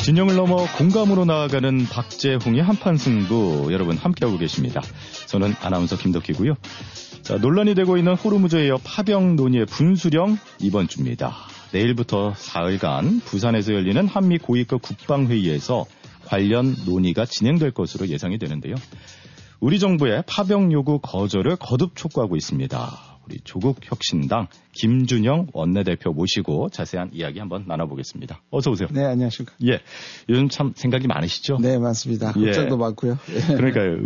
진영을 넘어 공감으로 나아가는 박재홍의 한판 승부 여러분 함께하고 계십니다. 저는 아나운서 김덕희고요. 자, 논란이 되고 있는 호르무즈에 이어 파병 논의의 분수령 이번 주입니다. 내일부터 사흘간 부산에서 열리는 한미 고위급 국방회의에서 관련 논의가 진행될 것으로 예상이 되는데요. 우리 정부의 파병 요구 거절을 거듭 촉구하고 있습니다. 우리 조국혁신당 김준영 원내대표 모시고 자세한 이야기 한번 나눠보겠습니다. 어서 오세요. 네, 안녕하십니까. 예, 요즘 참 생각이 많으시죠? 네, 많습니다. 걱정도 많고요. 그러니까요.